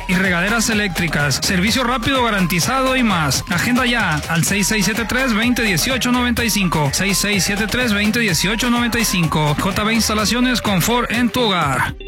y regaderas eléctricas. Servicio rápido garantizado y más. Agenda ya al 6673-2018-95. 6673-2018-95. JB Instalaciones, confort en tu hogar.